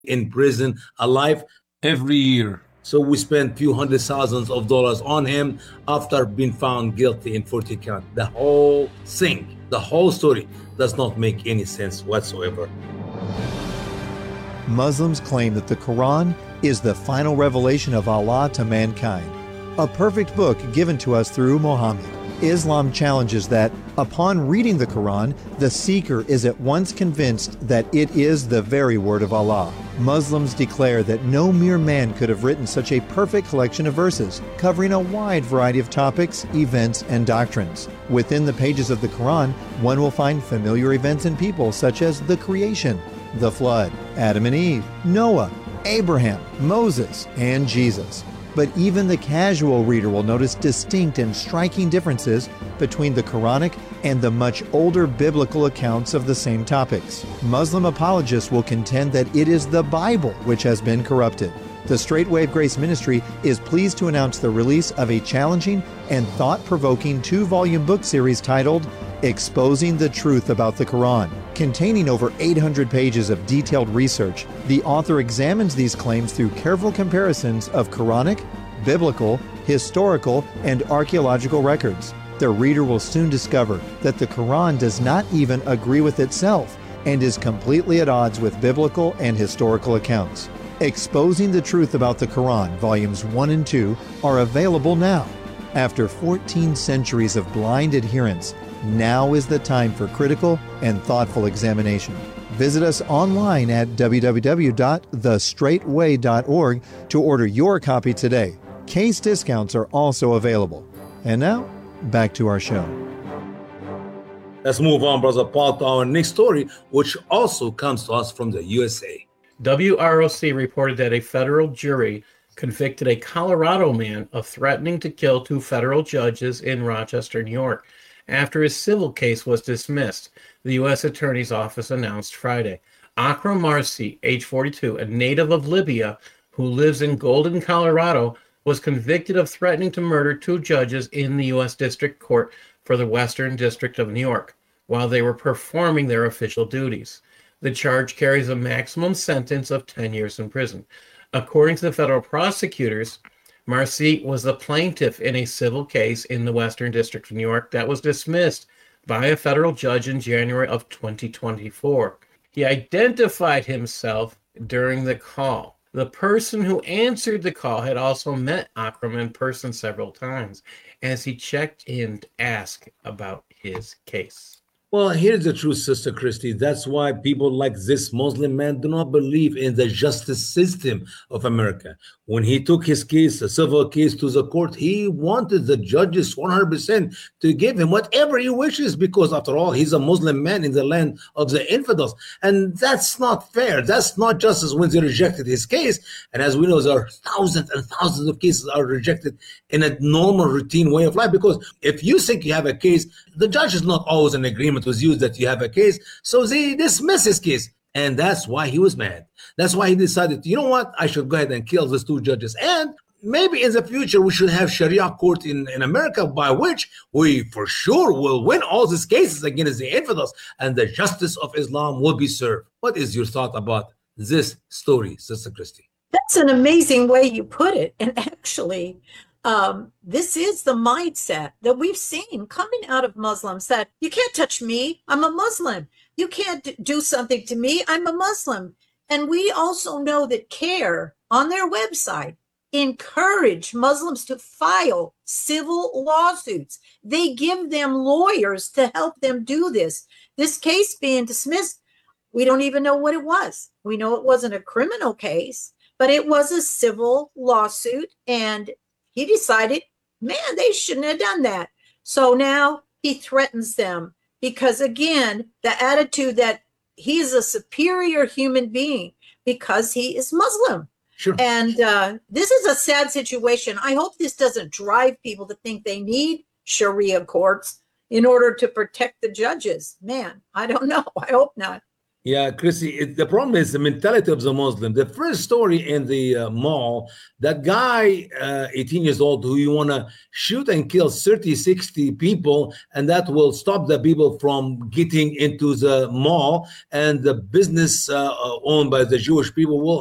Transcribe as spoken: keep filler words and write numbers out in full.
in prison alive every year. So we spent a few hundred thousands of dollars on him after being found guilty in forty count. The whole thing, the whole story does not make any sense whatsoever. Muslims claim that the Quran is the final revelation of Allah to mankind, a perfect book given to us through Muhammad. Islam challenges that, upon reading the Quran, the seeker is at once convinced that it is the very word of Allah. Muslims declare that no mere man could have written such a perfect collection of verses, covering a wide variety of topics, events, and doctrines. Within the pages of the Quran, one will find familiar events and people such as the creation, the flood, Adam and Eve, Noah, Abraham, Moses, and Jesus. But even the casual reader will notice distinct and striking differences between the Quranic and the much older biblical accounts of the same topics. Muslim apologists will contend that it is the Bible which has been corrupted. The Straight Wave Grace Ministry is pleased to announce the release of a challenging and thought-provoking two-volume book series titled Exposing the Truth About the Quran. Containing over eight hundred pages of detailed research, the author examines these claims through careful comparisons of Quranic, biblical, historical, and archaeological records. The reader will soon discover that the Quran does not even agree with itself and is completely at odds with biblical and historical accounts. Exposing the Truth About the Quran, Volumes one and two, are available now. After fourteen centuries of blind adherence, now is the time for critical and thoughtful examination. Visit us online at w w w dot the straight way dot org to order your copy today. Case discounts are also available. And now, back to our show. Let's move on, Brother Paul, to our next story, which also comes to us from the U S A. W R O C reported that a federal jury convicted a Colorado man of threatening to kill two federal judges in Rochester, New York, after his civil case was dismissed, the U S Attorney's Office announced Friday. Akram Marci, age forty-two, a native of Libya who lives in Golden, Colorado, was convicted of threatening to murder two judges in the U S District Court for the Western District of New York while they were performing their official duties. The charge carries a maximum sentence of ten years in prison. According to the federal prosecutors, Marci was the plaintiff in a civil case in the Western District of New York that was dismissed by a federal judge in January of twenty twenty-four. He identified himself during the call. The person who answered the call had also met Akram in person several times as he checked in to ask about his case. Well, here's the truth, Sister Christy. That's why people like this Muslim man do not believe in the justice system of America. When he took his case, a civil case, to the court, he wanted the judges one hundred percent to give him whatever he wishes because, after all, he's a Muslim man in the land of the infidels. And that's not fair. That's not justice when they rejected his case. And as we know, there are thousands and thousands of cases are rejected in a normal, routine way of life. Because if you think you have a case, the judge is not always in agreement with you that you have a case, so they dismiss his case. And that's why he was mad. That's why he decided, you know what, I should go ahead and kill these two judges. And maybe in the future we should have Sharia court in, in America, by which we for sure will win all these cases against the infidels and the justice of Islam will be served. What is your thought about this story, Sister Christy? That's an amazing way you put it. And actually, Um, this is the mindset that we've seen coming out of Muslims, that you can't touch me, I'm a Muslim. You can't do something to me, I'm a Muslim. And we also know that CARE on their website encourage Muslims to file civil lawsuits. They give them lawyers to help them do this. This case being dismissed, we don't even know what it was. We know it wasn't a criminal case, but it was a civil lawsuit, and he decided, man, they shouldn't have done that. So now he threatens them because, again, the attitude that he is a superior human being because he is Muslim. Sure. And uh, this is a sad situation. I hope this doesn't drive people to think they need Sharia courts in order to protect the judges. Man, I don't know. I hope not. Yeah, Chrissy, it, the problem is the mentality of the Muslim. The first story in the uh, mall, that guy, uh, eighteen years old, who you want to shoot and kill thirty, sixty people, and that will stop the people from getting into the mall, and the business uh, owned by the Jewish people will